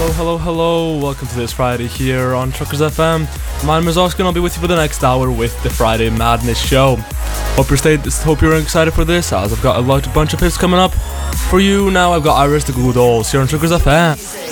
Hello. Welcome to this Friday here on Truckers FM. My name is Oscar and I'll be with you for the next hour with the Friday Madness Show. Hope you're excited for this, as I've got a bunch of hits coming up for you now. I've got Iris the Good Dolls here on Truckers FM.